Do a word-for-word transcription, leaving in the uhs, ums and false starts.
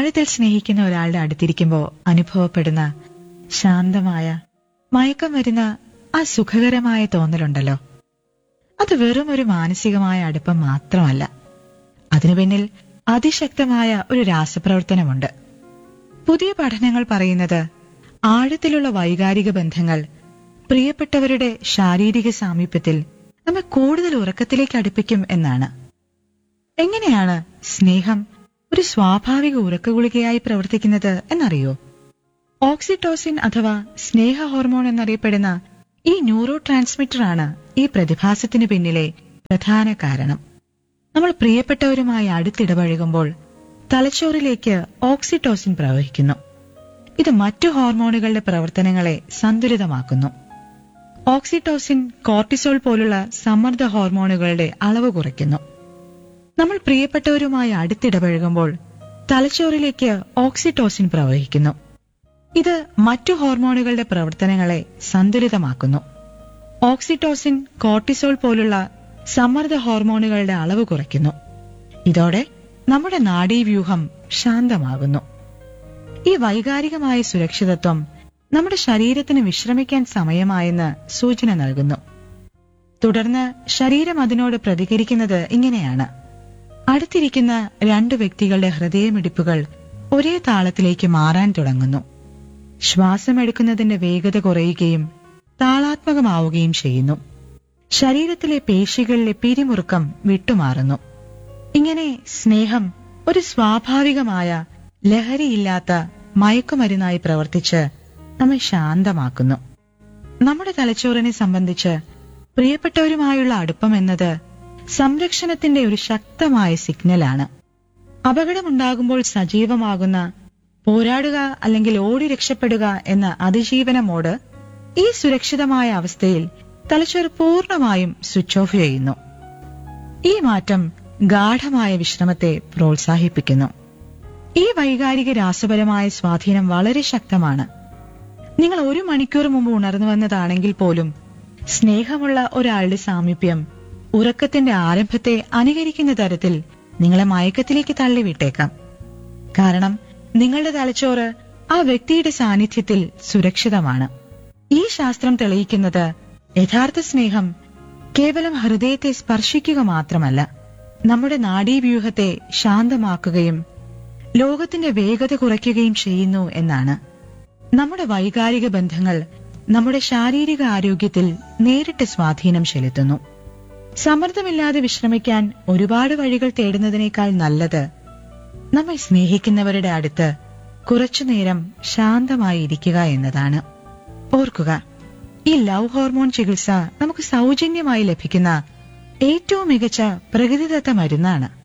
ആഴത്തിൽ സ്നേഹിക്കുന്ന ഒരാളുടെ അടുത്തിരിക്കുമ്പോൾ അനുഭവപ്പെടുന്ന ശാന്തമായ, മയക്കം വരുന്ന ആ സുഖകരമായ തോന്നലുണ്ടല്ലോ, അത് വെറും ഒരു മാനസികമായ അടുപ്പം മാത്രമല്ല. അതിനു പിന്നിൽ അതിശക്തമായ ഒരു രാസപ്രവർത്തനമുണ്ട്. പുതിയ പഠനങ്ങൾ പറയുന്നത് ആഴത്തിലുള്ള വൈകാരിക ബന്ധങ്ങൾ പ്രിയപ്പെട്ടവരുടെ ശാരീരിക സാമീപ്യത്തിൽ നമ്മെ കൂടുതൽ ഉറക്കത്തിലേക്ക് അടുപ്പിക്കും എന്നാണ്. എങ്ങനെയാണ് സ്നേഹം ഒരു സ്വാഭാവിക ഉറക്കഗുളികയായി പ്രവർത്തിക്കുന്നത് എന്നറിയോ? ഓക്സിറ്റോസിൻ അഥവാ സ്നേഹ ഹോർമോൺ എന്നറിയപ്പെടുന്ന ഈ ന്യൂറോ ട്രാൻസ്മിറ്ററാണ് ഈ പ്രതിഭാസത്തിന് പിന്നിലെ പ്രധാന കാരണം. നമ്മൾ പ്രിയപ്പെട്ടവരുമായി അടുത്തിടപഴകുമ്പോൾ തലച്ചോറിലേക്ക് ഓക്സിറ്റോസിൻ പ്രവഹിക്കുന്നു. ഇത് മറ്റു ഹോർമോണുകളുടെ പ്രവർത്തനങ്ങളെ സന്തുലിതമാക്കുന്നു. ഓക്സിറ്റോസിൻ കോർട്ടിസോൾ പോലുള്ള സമ്മർദ്ദ ഹോർമോണുകളുടെ അളവ് കുറയ്ക്കുന്നു. നമ്മൾ പ്രിയപ്പെട്ടവരുമായി അടുത്തിടപഴകുമ്പോൾ തലച്ചോറിലേക്ക് ഓക്സിറ്റോസിൻ പ്രവഹിക്കുന്നു. ഇത് മറ്റു ഹോർമോണുകളുടെ പ്രവർത്തനങ്ങളെ സന്തുലിതമാക്കുന്നു. ഓക്സിറ്റോസിൻ കോർട്ടിസോൾ പോലുള്ള സമ്മർദ്ദ ഹോർമോണുകളുടെ അളവ് കുറയ്ക്കുന്നു. ഇതോടെ നമ്മുടെ നാഡീവ്യൂഹം ശാന്തമാകുന്നു. ഈ വൈകാരികമായ സുരക്ഷിതത്വം നമ്മുടെ ശരീരത്തിന് വിശ്രമിക്കാൻ സമയമായെന്ന് സൂചന നൽകുന്നു. തുടർന്ന് ശരീരം അതിനോട് പ്രതികരിക്കുന്നത് ഇങ്ങനെയാണ്. അടുത്തിരിക്കുന്ന രണ്ടു വ്യക്തികളുടെ ഹൃദയമിടിപ്പുകൾ ഒരേ താളത്തിലേക്ക് മാറാൻ തുടങ്ങുന്നു. ശ്വാസമെടുക്കുന്നതിന്റെ വേഗത കുറയുകയും താളാത്മകമാവുകയും ചെയ്യുന്നു. ശരീരത്തിലെ പേശികളിലെ പിരിമുറുക്കം വിട്ടുമാറുന്നു. ഇങ്ങനെ സ്നേഹം ഒരു സ്വാഭാവികമായ, ലഹരിയില്ലാത്ത മയക്കുമരുന്നായി പ്രവർത്തിച്ച് നമ്മെ ശാന്തമാക്കുന്നു. നമ്മുടെ തലച്ചോറിനെ സംബന്ധിച്ച് പ്രിയപ്പെട്ടവരുമായുള്ള അടുപ്പം എന്നത് സംരക്ഷണത്തിന്റെ ഒരു ശക്തമായ സിഗ്നലാണ്. അപകടമുണ്ടാകുമ്പോൾ സജീവമാകുന്ന പോരാടുക അല്ലെങ്കിൽ ഓടി രക്ഷപ്പെടുക എന്ന അതിജീവന മോഡ് ഈ സുരക്ഷിതമായ അവസ്ഥയിൽ തലച്ചോറ് പൂർണ്ണമായും സ്വിച്ച് ഓഫ് ചെയ്യുന്നു. ഈ മാറ്റം ഗാഢമായ വിശ്രമത്തെ പ്രോത്സാഹിപ്പിക്കുന്നു. ഈ വൈകാരിക രാസപരമായ സ്വാധീനം വളരെ ശക്തമാണ്. നിങ്ങൾ ഒരു മണിക്കൂർ മുമ്പ് ഉണർന്നുവന്നതാണെങ്കിൽ പോലും സ്നേഹമുള്ള ഒരാളുടെ സാമീപ്യം ഉറക്കത്തിന്റെ ആരംഭത്തെ അനുകരിക്കുന്ന തരത്തിൽ നിങ്ങളെ മയക്കത്തിലേക്ക് തള്ളിവിട്ടേക്കാം. കാരണം നിങ്ങളുടെ തലച്ചോറ് ആ വ്യക്തിയുടെ സാന്നിധ്യത്തിൽ സുരക്ഷിതമാണ്. ഈ ശാസ്ത്രം തെളിയിക്കുന്നത് യഥാർത്ഥ സ്നേഹം കേവലം ഹൃദയത്തെ സ്പർശിക്കുക മാത്രമല്ല, നമ്മുടെ നാഡീവ്യൂഹത്തെ ശാന്തമാക്കുകയും ലോകത്തിന്റെ വേഗത കുറയ്ക്കുകയും ചെയ്യുന്നു എന്നാണ്. നമ്മുടെ വൈകാരിക ബന്ധങ്ങൾ നമ്മുടെ ശാരീരിക ആരോഗ്യത്തിൽ നേരിട്ട് സ്വാധീനം ചെലുത്തുന്നു. സമ്മർദ്ദമില്ലാതെ വിശ്രമിക്കാൻ ഒരുപാട് വഴികൾ തേടുന്നതിനേക്കാൾ നല്ലത് നമ്മെ സ്നേഹിക്കുന്നവരുടെ അടുത്ത് കുറച്ചുനേരം ശാന്തമായി ഇരിക്കുക എന്നതാണ്. ഓർക്കുക, ഈ ലവ് ഹോർമോൺ ചികിത്സ നമുക്ക് സൗജന്യമായി ലഭിക്കുന്ന ഏറ്റവും മികച്ച പ്രകൃതിദത്ത മരുന്നാണ്.